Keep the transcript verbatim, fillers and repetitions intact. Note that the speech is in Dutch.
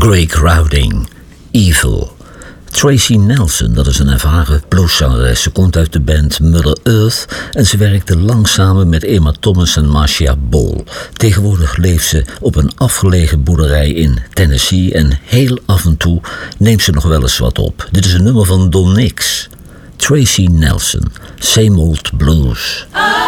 Greg Rowding, Evil. Tracy Nelson, dat is een ervaren blueszangeres. Ze komt uit de band Mother Earth en ze werkte lang samen met Emma Thomas en Marcia Ball. Tegenwoordig leeft ze op een afgelegen boerderij in Tennessee en heel af en toe neemt ze nog wel eens wat op. Dit is een nummer van Don Nix. Tracy Nelson, Same Old Blues.